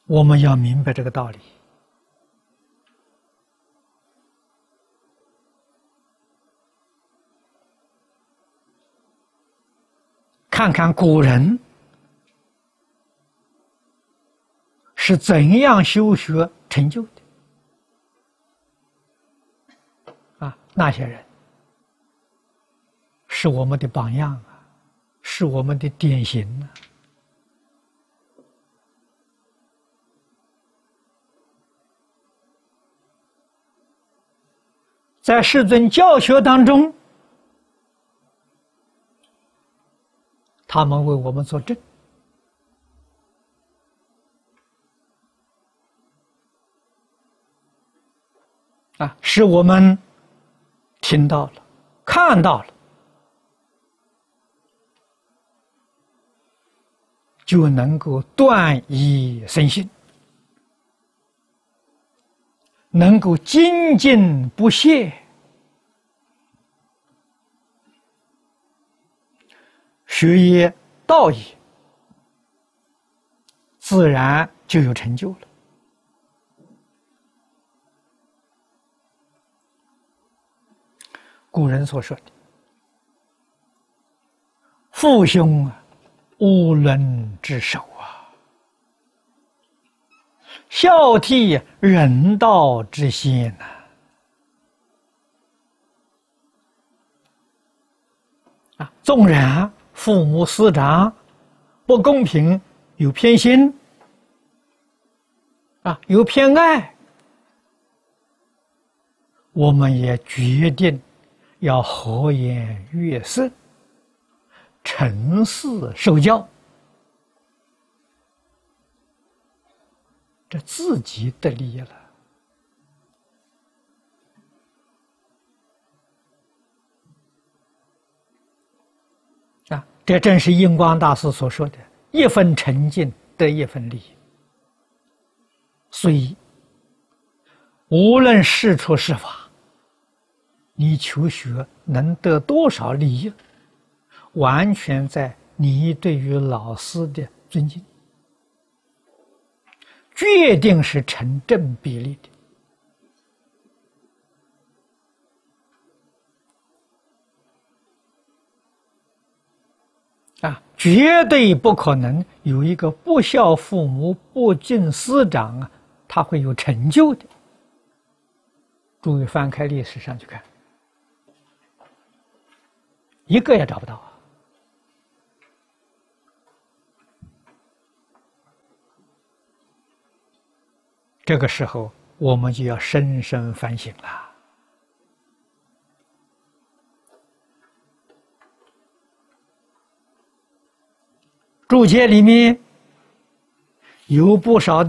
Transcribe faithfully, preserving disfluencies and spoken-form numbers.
我们要明白这个道理。看看古人是怎样修学成就的啊！那些人是我们的榜样啊，是我们的典型啊。在世尊教学当中，他们为我们作证啊，使我们听到了、看到了，就能够断疑生信，能够精进不懈，学业道义，自然就有成就了。古人所说的“父兄啊，无伦之首啊，孝悌人道之先呐”。啊，纵然父母师长不公平，有偏心啊，有偏爱，我们也决定要和颜悦色，诚实受教，这自己得利了。啊，这正是印光大师所说的“一分诚信得一分利益”。所以，无论是出是法，你求学能得多少利益，完全在你对于老师的尊敬，决定是成正比例的。啊，绝对不可能有一个不孝父母、不敬师长啊，他会有成就的。诸位翻开历史上去看，一个也找不到啊。这个时候，我们就要深深反省了。注解里面有不少的